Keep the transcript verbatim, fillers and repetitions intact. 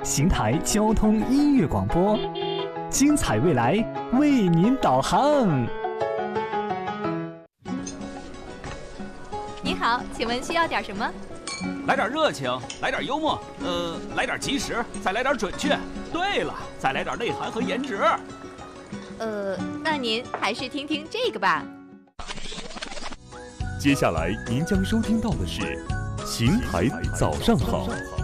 邢台交通音乐广播，精彩未来为您导航。 你好，请问需要点什么？ 来点热情，来点幽默，呃，来点及时，再来点准确。对了，再来点内涵和颜值。 呃，那您还是听听这个吧。 接下来您将收听到的是《邢台早上好》。